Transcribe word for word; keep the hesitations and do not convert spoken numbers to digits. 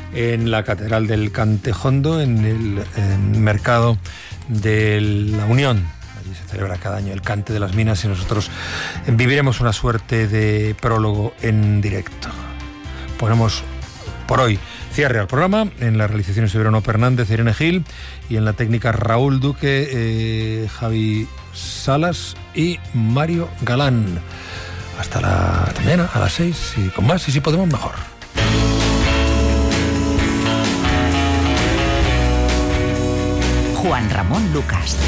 en la Catedral del Cantejondo, en el en mercado de la Unión. Allí se celebra cada año el Cante de las Minas y nosotros viviremos una suerte de prólogo en directo. Ponemos por hoy cierre al programa. En la realización Severiano Fernández, Irene Gil, y en la técnica Raúl Duque, eh, Javi Salas y Mario Galán. Hasta la mañana a las seis y con más, y si podemos mejor. Juan Ramón Lucas.